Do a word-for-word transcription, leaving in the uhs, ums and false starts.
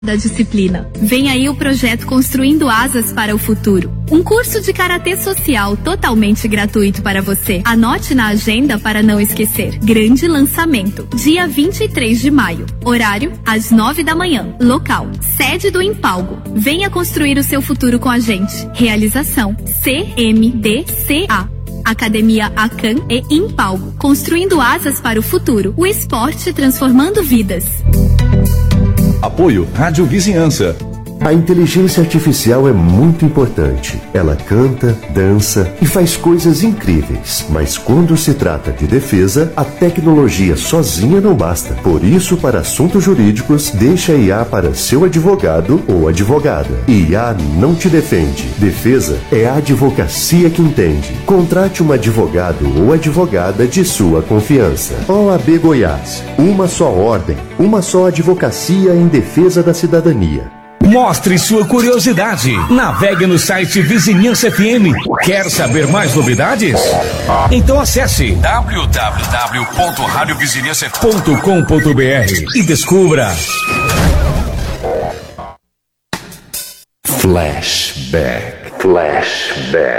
da disciplina. Vem aí o projeto Construindo Asas para o Futuro. Um curso de karatê social totalmente gratuito para você. Anote na agenda para não esquecer. Grande lançamento, dia vinte e três de maio. Horário, às nove da manhã. Local, sede do Empalgo. Venha construir o seu futuro com a gente. Realização, C M D C A. Academia Acan e Empalgo. Construindo asas para o futuro. O esporte transformando vidas. Apoio Rádio Vizinhança. A inteligência artificial é muito importante. Ela canta, dança e faz coisas incríveis. Mas quando se trata de defesa, a tecnologia sozinha não basta. Por isso, para assuntos jurídicos, deixa a I A para seu advogado ou advogada. I A não te defende. Defesa é a advocacia que entende. Contrate um advogado ou advogada de sua confiança. O A B Goiás. Uma só ordem. Uma só advocacia em defesa da cidadania. Mostre sua curiosidade. Navegue no site Vizinhança F M. Quer saber mais novidades? Então acesse w w w ponto rádio vizinhança ponto com ponto b r e descubra. Flashback. Flashback.